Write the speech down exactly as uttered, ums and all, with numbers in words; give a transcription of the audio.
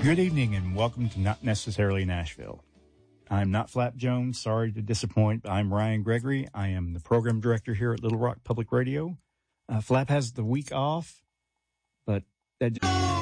Good evening and welcome to Not Necessarily Nashville. I'm not Flap Jones. Sorry to disappoint. I'm Ryan Gregory. I am the program director here at Little Rock Public Radio. Uh, Flap has the week off, but that